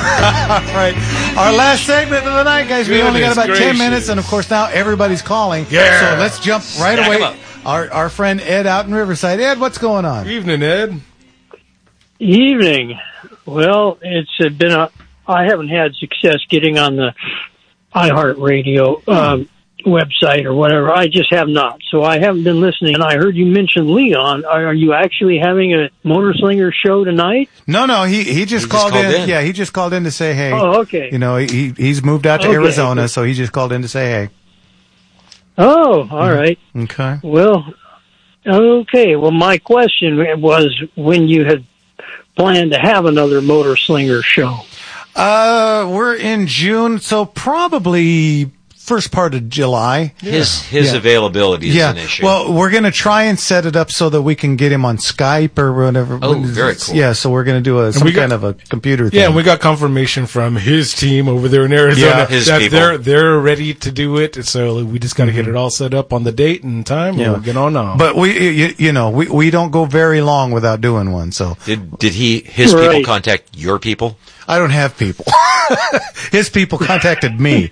right. Our last segment of the night, guys. We only got about 10 minutes, and of course now everybody's calling. Yeah. So let's jump right away. Our friend Ed out in Riverside. Ed, what's going on? Evening, Ed. Evening. Well, it's been I haven't had success getting on the iHeartRadio website or whatever. I just have not. So I haven't been listening. And I heard you mention Leon. Are you actually having a Motor Slinger show tonight? No. He just called in. Yeah, he just called in to say hey. Oh, okay. You know, he's moved out to Arizona, so he just called in to say hey. Oh, all right. Okay. Well, okay. Well, my question was when you had planned to have another Motor Slinger show. We're in June, so probably first part of July. His availability is an issue. Well, we're going to try and set it up so that we can get him on Skype or whatever. Oh, very cool. Yeah, so we're going to do some kind of a computer thing. Yeah, and we got confirmation from his team over there in Arizona that they're ready to do it. So we just got to get it all set up on the date and time, and we'll get on. But we don't go very long without doing one. So did his people contact your people? I don't have people. His people contacted me.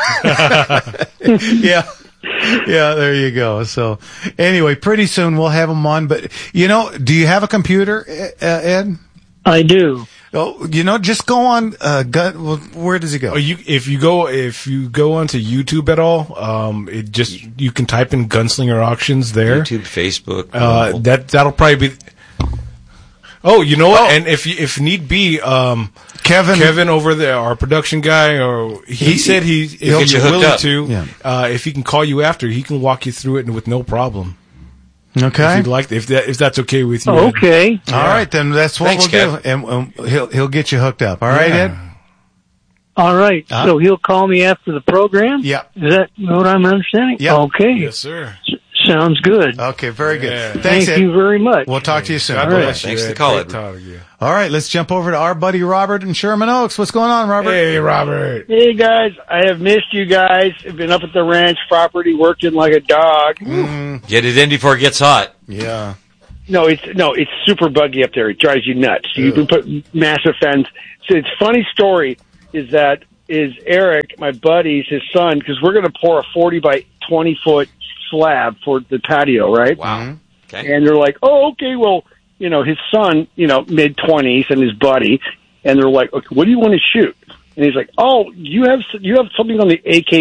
Yeah, there you go. So anyway, pretty soon we'll have them on. But, do you have a computer, Ed? I do. Oh, just go on. Where does he go? If you go onto YouTube at all, you can type in Gunslinger Auctions there. YouTube, Facebook. That'll probably be. Oh, you know what? And if need be, Kevin over there, our production guy, he said if you're willing to, if he can call you after, he can walk you through it with no problem. Okay. If you'd like, if that's okay with you. Okay. All right, then that's what we'll do, and he'll get you hooked up. All right, Ed. All right. So he'll call me after the program. Yeah. Is that what I'm understanding? Yeah. Okay. Yes, sir. Sounds good. Okay, very good. Yeah. Thanks, Thank you very much. We'll talk to you soon. God bless you. Thanks for calling. All right, let's jump over to our buddy Robert in Sherman Oaks. What's going on, Robert? Hey, Robert. Hey, guys. I have missed you guys. I've been up at the ranch property working like a dog. Get it in before it gets hot. Yeah. No, it's super buggy up there. It drives you nuts. You can put massive fence. So it's a funny story is Eric, my buddy's, his son, because we're going to pour a 40 by 20 foot slab for the patio, right? Wow. Okay. And they're like, oh, okay, well, his son, mid-20s and his buddy, and they're like, okay, what do you want to shoot? And he's like, oh, you have something on the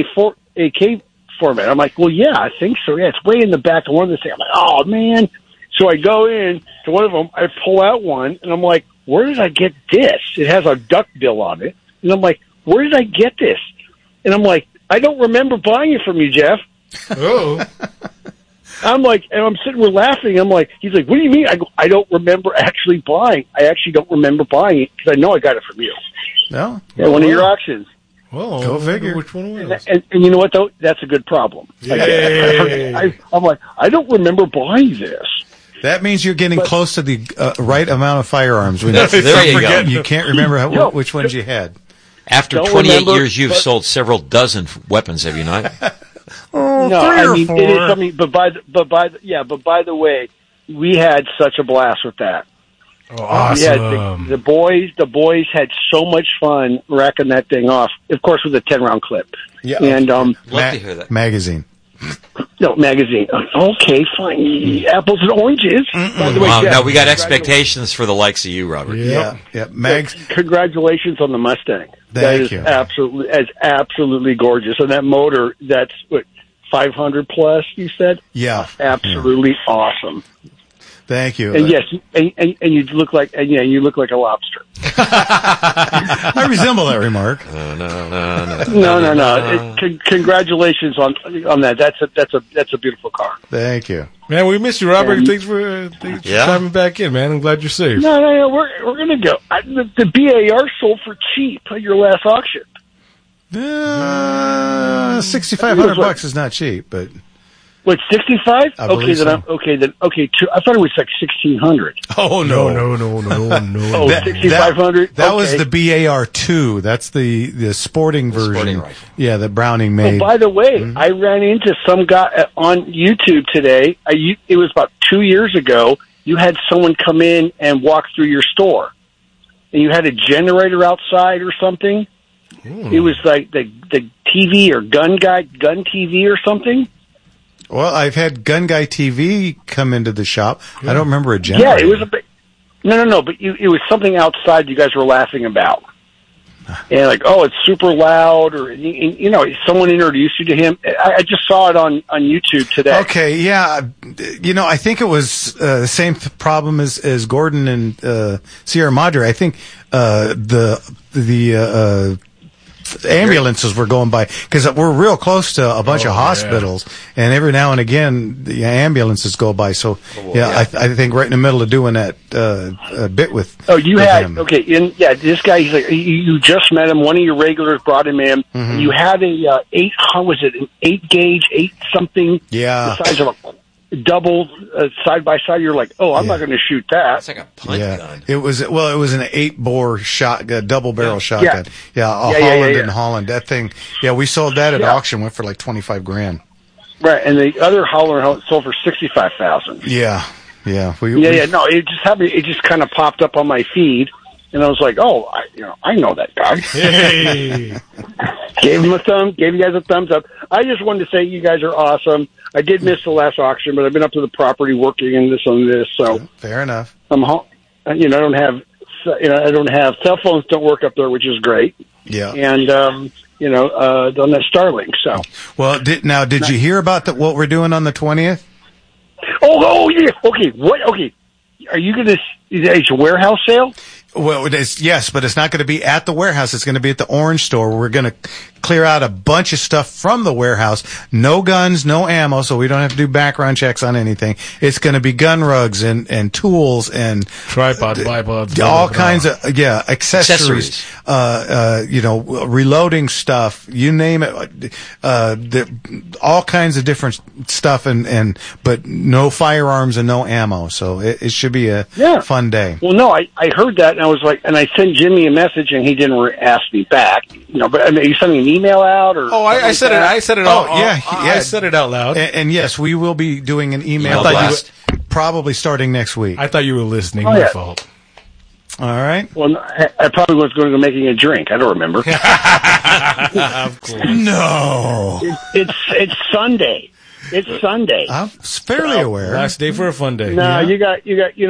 AK format. I'm like, well, yeah, I think so. Yeah, it's way in the back of one of the things. I'm like, oh, man. So I go in to one of them, I pull out one, and I'm like, where did I get this? It has a duck bill on it. And I'm like, where did I get this? And I'm like, I don't remember buying it from you, Jeff. Oh. I'm like, and I'm sitting, we're laughing. I'm like, he's like, what do you mean? I go, I don't remember actually buying. I actually don't remember buying it because I know I got it from you. No? At one of your auctions. Well, go figure. Which one it was? And you know what, though? That's a good problem. Yeah. I'm like, I don't remember buying this. That means you're getting close to the right amount of firearms. There you go. You can't remember which ones you had. After 28 years, you've sold several dozen weapons, have you not? No, I mean, it is something, but by the way, we had such a blast with that. Oh, awesome. The boys had so much fun racking that thing off, of course, with a 10-round clip. Yeah. And, love to hear that. Magazine. No, magazine. Okay, fine. Apples and oranges. By the way, Jeff, now we got expectations for the likes of you, Robert. Yeah. Mags. Congratulations on the Mustang. Thank you. Absolutely gorgeous. And that motor, that's what, 500 plus, you said? Yeah. Absolutely awesome. Thank you. And yes, and you look like a lobster. I resemble that remark. No. Congratulations on that. That's a beautiful car. Thank you, man. We miss you, Robert. Thanks for coming back in, man. I'm glad you're safe. No. We're gonna go. The BAR sold for cheap at your last auction. $6,500 is not cheap, but. What, 65? Okay, then I thought it was like 1,600. Oh no. Oh, 6,500. That was the BAR2. That's the sporting version. Sporting rifle. Yeah, that Browning made. Oh, by the way, I ran into some guy on YouTube today. It was about 2 years ago. You had someone come in and walk through your store. and you had a generator outside or something. It was like the TV or Gun TV or something. Well, I've had Gun Guy TV come into the shop. Yeah. I don't remember a generator. Yeah, it was a bit. No, but it was something outside you guys were laughing about. And like, oh, it's super loud, or, you know, someone introduced you to him. I just saw it on YouTube today. Okay, yeah. You know, I think it was the same problem as Gordon and Sierra Madre. I think the ambulances were going by, because we're real close to a bunch of hospitals, and every now and again the ambulances go by. So I think right in the middle of doing that bit with. Oh, you had him. Okay, this guy. He's like, you just met him. One of your regulars brought him in. Mm-hmm. You had a 8 gauge, 8 something. Yeah, the size of a double side by side. You're like, oh, I'm not going to shoot that. It's like a punt gun. It was an 8-bore shotgun, double barrel shotgun. Holland and Holland. That thing. Yeah, we sold that at auction. Went for like $25,000. Right, and the other Holler sold for $65,000. Yeah. No, it just happened. It just kind of popped up on my feed, and I was like, oh, I know that guy. Hey. Gave you guys a thumbs up. I just wanted to say you guys are awesome. I did miss the last auction, but I've been up to the property working and this, so fair enough. I'm home. I don't have cell phones don't work up there, which is great. Yeah, and on that Starlink. So did you hear about what we're doing on the 20th? Oh yeah. Okay. What? Okay. Are you going to? It's a warehouse sale. Well, yes, but it's not going to be at the warehouse. It's going to be at the Orange Store. We're going to clear out a bunch of stuff from the warehouse. No guns, no ammo, so we don't have to do background checks on anything. It's going to be gun rugs and tools and tripod, bipods, all kinds of accessories. Reloading stuff. You name it. All kinds of different stuff, but no firearms and no ammo. So it should be a fun day. Well, no, I heard that. I was like, and I sent Jimmy a message, and he didn't ask me back. But I mean, are you sending an email out, or? Oh, I said it. I said it. I said it out loud. And yes, we will be doing an email blast probably starting next week. I thought you were listening. My fault. All right. Well, I probably was going to go making a drink. I don't remember. Of course. No. It's Sunday. It's Sunday. I'm fairly aware. Last day for a fun day. No, you got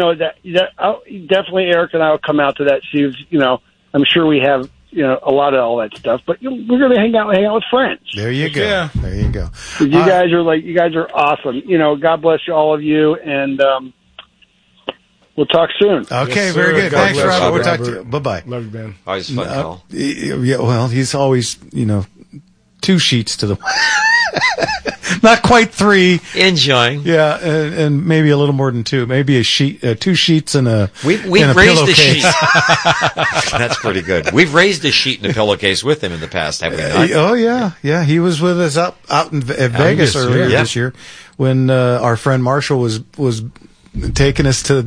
definitely Eric and I will come out to that. See, I'm sure we have a lot of all that stuff, but we're going to hang out with friends. There you go. Yeah. There you go. You guys are awesome. God bless all of you, and we'll talk soon. Okay, yes, very good. Thanks, Robert. We'll talk to you. Bye-bye. Love you, man. Always fun call. Yeah, well, he's always 2 sheets to the not quite 3. Enjoying. Yeah, and maybe a little more than 2. Maybe a sheet, 2 sheets and a We've raised a sheet. That's pretty good. We've raised a sheet and a pillowcase with him in the past, have we not? Oh yeah. He was with us out in Vegas earlier this year when our friend Marshall was taking us to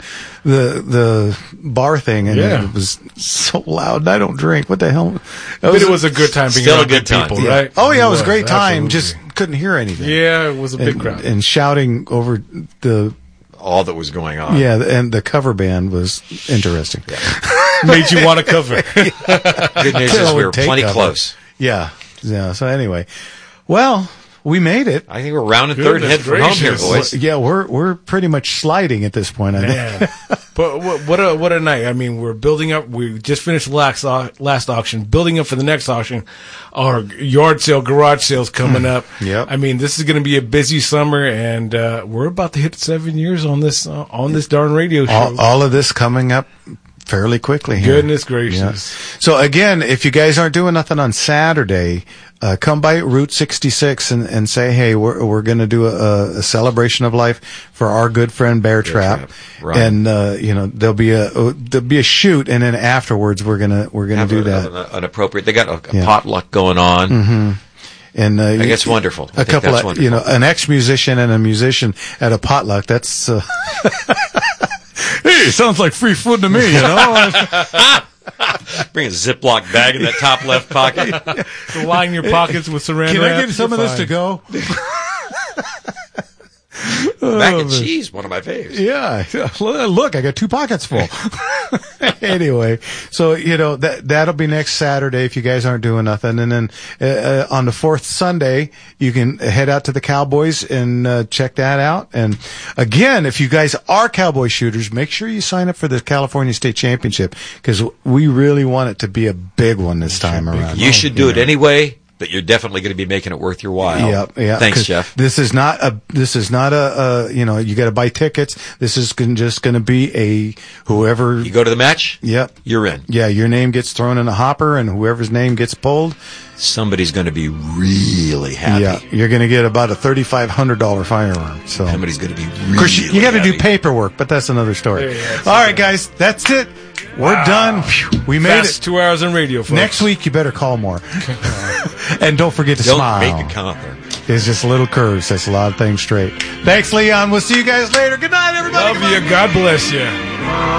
the bar thing, and it was so loud. And I don't drink. What the hell? It was a good time being around good people, right? Oh yeah, it was a great time. Absolutely. Just couldn't hear anything. Yeah, it was a big crowd. And shouting over all that was going on. Yeah, and the cover band was interesting. Yeah. Made you want to cover. Good news is we were plenty close. Yeah. So anyway, well, we made it. I think we're rounding third head for home here, boys. Yeah, we're pretty much sliding at this point, I think. But what a night. I mean, we're building up. We just finished the last auction, building up for the next auction. Our yard sale, garage sale's coming up. Yep. I mean, this is going to be a busy summer, and we're about to hit 7 years on this darn radio show. All of this coming up fairly quickly here. Goodness gracious. Yeah. So again, if you guys aren't doing nothing on Saturday, come by Route 66 and say, hey, we're going to do a celebration of life for our good friend Bear Trap. Right. And there'll be a shoot, and then afterwards we're gonna do that. An appropriate. They got a potluck going on. Mm-hmm. And I think it's wonderful. A couple of an ex-musician and a musician at a potluck. That's hey, sounds like free food to me, Bring a Ziploc bag in that top left pocket. Line your pockets with saran wrap. Can I get some of this to go? Mac and cheese, one of my faves. Yeah. Look, I got 2 pockets full. Anyway, so, that'll be next Saturday if you guys aren't doing nothing. And then on the 4th Sunday, you can head out to the Cowboys and check that out. And again, if you guys are cowboy shooters, make sure you sign up for the California State Championship because we really want it to be a big one this time around. You should do it anyway. But you're definitely going to be making it worth your while. Yeah. Thanks, Jeff. This is not a you got to buy tickets. This is just going to be whoever. You go to the match? Yep. You're in. Yeah, your name gets thrown in a hopper and whoever's name gets pulled. Somebody's going to be really happy. Yeah, you're going to get about a $3,500 firearm. So somebody's going to be really Of course, you got to do paperwork, but that's another story. All right, guys, that's it. We're done. We made Fast it. 2 hours on radio, folks. Next week, you better call more. And don't forget to smile. Don't make it count there. It's just little curves. That's a lot of things straight. Thanks, Leon. We'll see you guys later. Good night, everybody. Love you. God bless you.